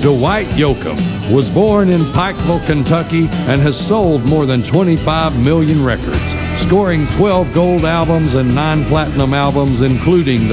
Dwight Yoakam was born in Pikeville, Kentucky, and has sold more than 25 million records, scoring 12 gold albums and 9 platinum albums, including the